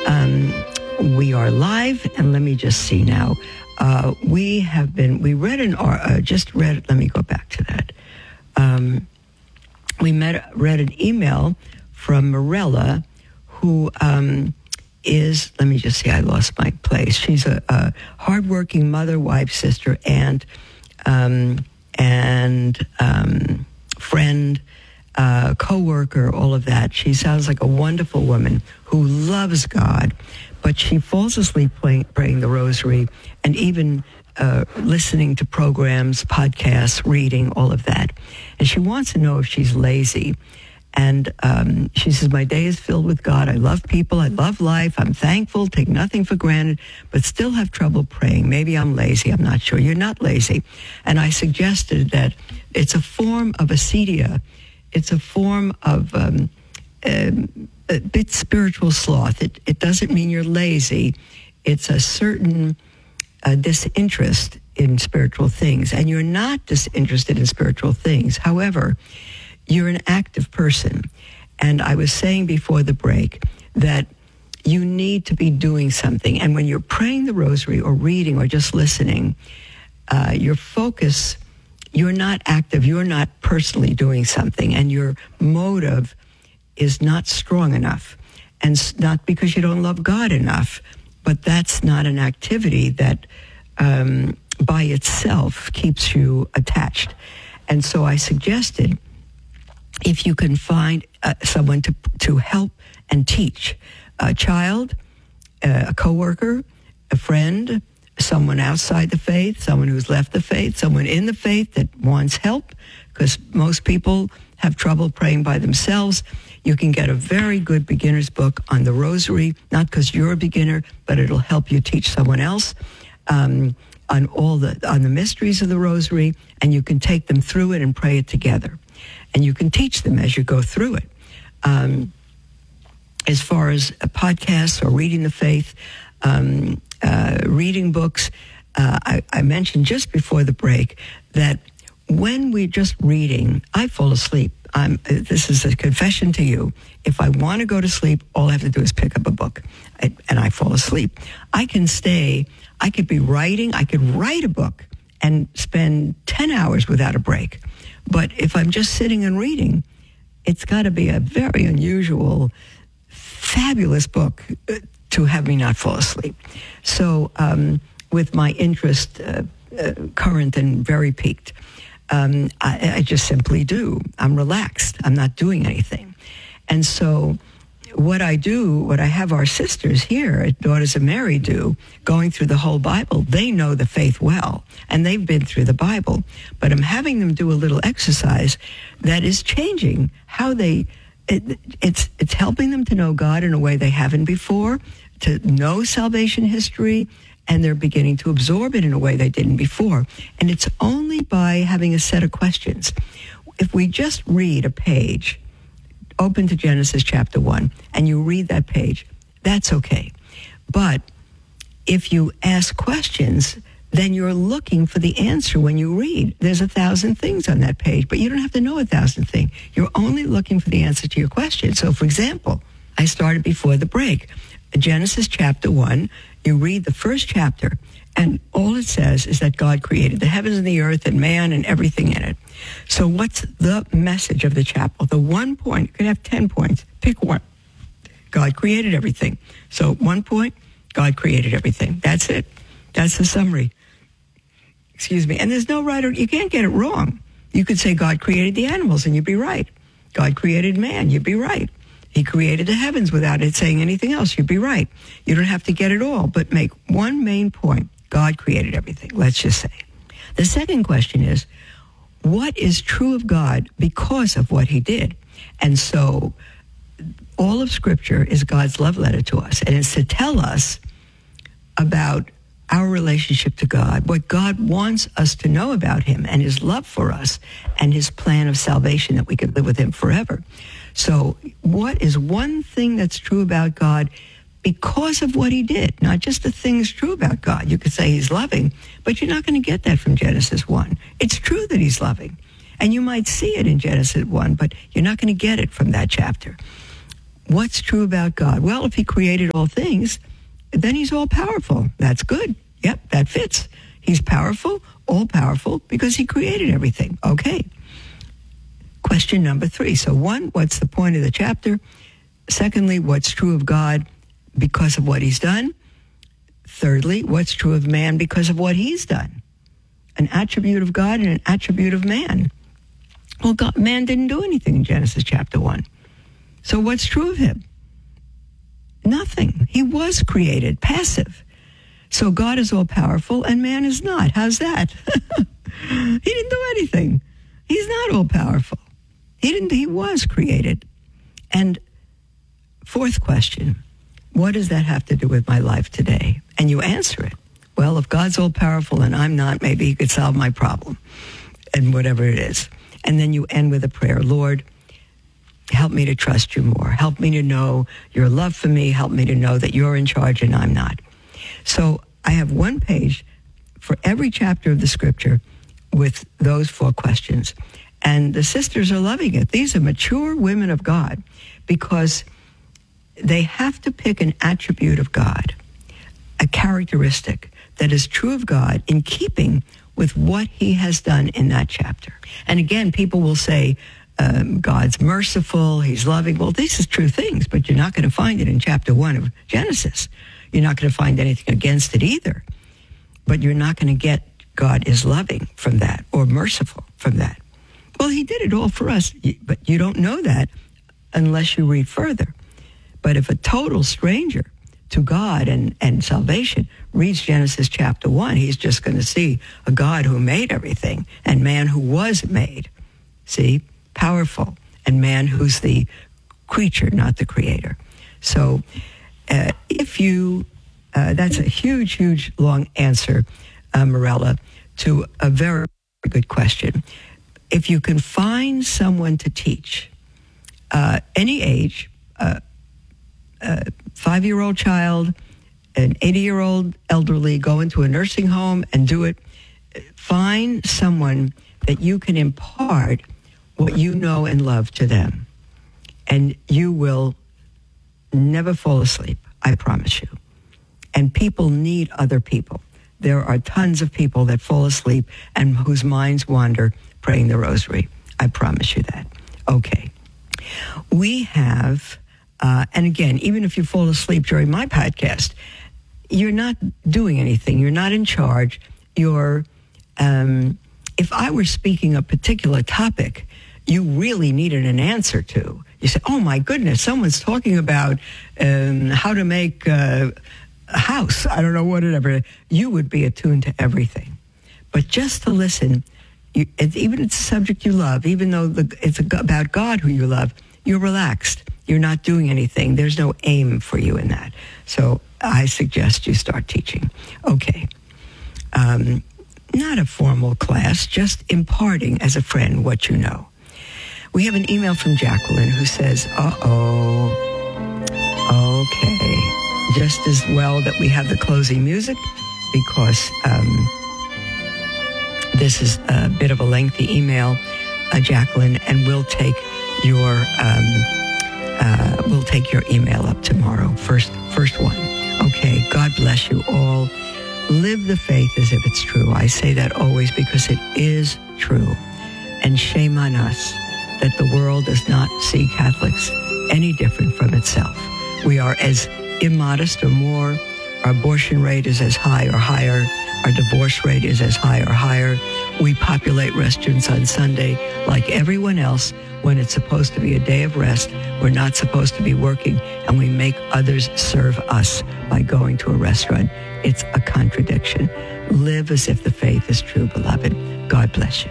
We are live, and let me just see now. We read let me go back to that. Read an email from Morella, who is, let me just see, I lost my place. She's a hardworking mother, wife, sister, aunt, and friend, co-worker, all of that. She sounds like a wonderful woman who loves God, but she falls asleep praying the rosary and even listening to programs, podcasts, reading, all of that. And she wants to know if she's lazy. And she says, my day is filled with God. I love people. I love life. I'm thankful, take nothing for granted, but still have trouble praying. Maybe I'm lazy. I'm not sure. You're not lazy. And I suggested that it's a form of acedia. It's a form of a bit spiritual sloth. It doesn't mean you're lazy. It's a certain disinterest in spiritual things. And you're not disinterested in spiritual things. However, you're an active person. And I was saying before the break that you need to be doing something. And when you're praying the rosary or reading or just listening, your focus, you're not active. You're not personally doing something. And your motive is not strong enough. And not because you don't love God enough, but that's not an activity that by itself keeps you attached. And so I suggested, if you can find someone to help and teach, a child, a coworker, a friend, someone outside the faith, someone who's left the faith, someone in the faith that wants help, because most people have trouble praying by themselves. You can get a very good beginner's book on the rosary, not because you're a beginner, but it'll help you teach someone else on the mysteries of the rosary, and you can take them through it and pray it together. And you can teach them as you go through it. As far as podcasts or reading the faith, reading books, I mentioned just before the break that when we're just reading, I fall asleep. This is a confession to you. If I want to go to sleep, all I have to do is pick up a book, and I fall asleep. I could be writing, I could write a book and spend 10 hours without a break. But if I'm just sitting and reading, it's got to be a very unusual, fabulous book to have me not fall asleep. So with my interest current and very peaked, I just simply do. I'm relaxed. I'm not doing anything. And so what I have our sisters here at Daughters of Mary do, going through the whole Bible, they know the faith well, and they've been through the Bible. But I'm having them do a little exercise that is changing how it's helping them to know God in a way they haven't before, to know salvation history, and they're beginning to absorb it in a way they didn't before. And it's only by having a set of questions. If we just read a page, open to Genesis chapter 1, and you read that page, that's okay. But if you ask questions, then you're looking for the answer when you read. There's 1,000 things on that page, but you don't have to know 1,000 things. You're only looking for the answer to your question. So, for example, I started before the break. Genesis chapter 1, you read the first chapter, and all it says is that God created the heavens and the earth and man and everything in it. So what's the message of the chapter? The one point, you could have 10 points. Pick one. God created everything. So 1 point, God created everything. That's it. That's the summary. Excuse me. And there's no right, or you can't get it wrong. You could say God created the animals and you'd be right. God created man, you'd be right. He created the heavens without it saying anything else. You'd be right. You don't have to get it all, but make one main point. God created everything, let's just say. The second question is, what is true of God because of what he did? And so all of Scripture is God's love letter to us, and it's to tell us about our relationship to God, what God wants us to know about him and his love for us and his plan of salvation that we could live with him forever. So what is one thing that's true about God because of what he did? Not just the things true about God. You could say he's loving, but you're not going to get that from Genesis 1. It's true that he's loving, and you might see it in Genesis 1, but you're not going to get it from that chapter. What's true about God? Well, if he created all things, then he's all-powerful. That's good. Yep, that fits. He's powerful, all-powerful, because he created everything. Okay. Question number 3. So 1, what's the point of the chapter? Secondly, what's true of God because of what he's done? Thirdly, what's true of man because of what he's done? An attribute of God and an attribute of man. Well, man didn't do anything in Genesis chapter 1. So what's true of him? Nothing. He was created, passive. So God is all-powerful and man is not. How's that? He didn't do anything. He's not all-powerful. He was created. And 4th question, what does that have to do with my life today? And you answer it. Well, if God's all-powerful and I'm not, maybe he could solve my problem and whatever it is. And then you end with a prayer. Lord, help me to trust you more. Help me to know your love for me. Help me to know that you're in charge and I'm not. So I have 1 page for every chapter of the scripture with those 4 questions. And the sisters are loving it. These are mature women of God because they have to pick an attribute of God, a characteristic that is true of God in keeping with what he has done in that chapter. And again, people will say, God's merciful, he's loving. Well, these are true things, but you're not going to find it in chapter 1 of Genesis. You're not going to find anything against it either. But you're not going to get God is loving from that or merciful from that. Well, he did it all for us, but you don't know that unless you read further. But if a total stranger to God and salvation reads Genesis chapter 1, he's just going to see a God who made everything and man who was made. See? Powerful. And man who's the creature, not the creator. So if you, that's a huge, huge, long answer, Morella, to a very good question. If you can find someone to teach, any age, a 5-year-old child, an 80-year-old elderly, go into a nursing home and do it, find someone that you can impart what you know and love to them. And you will never fall asleep, I promise you. And people need other people. There are tons of people that fall asleep and whose minds wander praying the rosary. I promise you that. Okay. We have, and again, even if you fall asleep during my podcast, you're not doing anything. You're not in charge. You're, if I were speaking a particular topic you really needed an answer to, you say, oh my goodness, someone's talking about how to make a house, I don't know, whatever, you would be attuned to everything. But just to listen, even if it's a subject you love, even though it's about God who you love, you're relaxed. You're not doing anything. There's no aim for you in that. So I suggest you start teaching. Okay. Not a formal class, just imparting as a friend what you know. We have an email from Jacqueline who says, okay, just as well that we have the closing music because this is a bit of a lengthy email, Jacqueline, and we'll take your email up tomorrow. First one. Okay, God bless you all. Live the faith as if it's true. I say that always because it is true. And shame on us that the world does not see Catholics any different from itself. We are as immodest or more. Our abortion rate is as high or higher. Our divorce rate is as high or higher. We populate restaurants on Sunday like everyone else when it's supposed to be a day of rest. We're not supposed to be working, and we make others serve us by going to a restaurant. It's a contradiction. Live as if the faith is true, beloved. God bless you.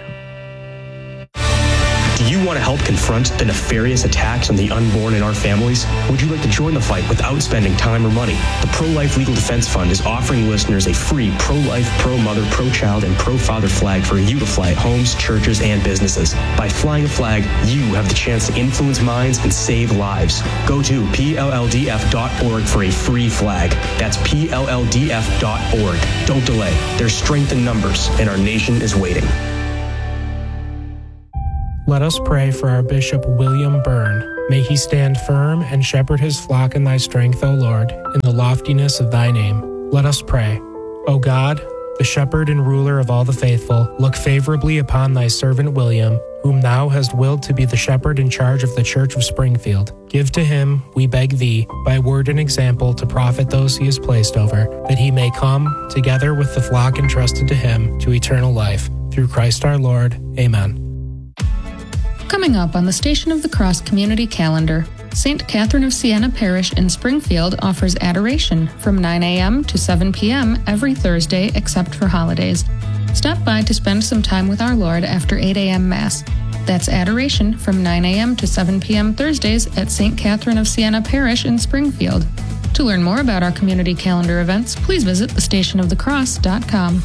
Do you want to help confront the nefarious attacks on the unborn in our families? Would you like to join the fight without spending time or money? The Pro-Life Legal Defense Fund is offering listeners a free pro-life, pro-mother, pro-child, and pro-father flag for you to fly at homes, churches, and businesses. By flying a flag, you have the chance to influence minds and save lives. Go to PLLDF.org for a free flag. That's PLLDF.org. Don't delay. There's strength in numbers, and our nation is waiting. Let us pray for our Bishop William Byrne. May he stand firm and shepherd his flock in thy strength, O Lord, in the loftiness of thy name. Let us pray. O God, the shepherd and ruler of all the faithful, look favorably upon thy servant William, whom thou hast willed to be the shepherd in charge of the Church of Springfield. Give to him, we beg thee, by word and example to profit those he has placed over, that he may come, together with the flock entrusted to him, to eternal life. Through Christ our Lord. Amen. Coming up on the Station of the Cross community calendar, St. Catherine of Siena Parish in Springfield offers adoration from 9 a.m. to 7 p.m. every Thursday except for holidays. Stop by to spend some time with our Lord after 8 a.m. Mass. That's adoration from 9 a.m. to 7 p.m. Thursdays at St. Catherine of Siena Parish in Springfield. To learn more about our community calendar events, please visit thestationofthecross.com.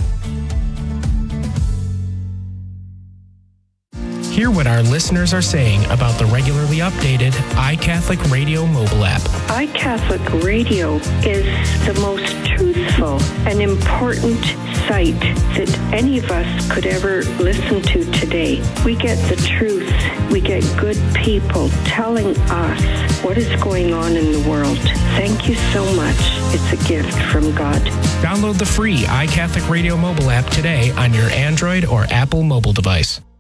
Hear what our listeners are saying about the regularly updated iCatholic Radio mobile app. iCatholic Radio is the most truthful and important site that any of us could ever listen to today. We get the truth. We get good people telling us what is going on in the world. Thank you so much. It's a gift from God. Download the free iCatholic Radio mobile app today on your Android or Apple mobile device.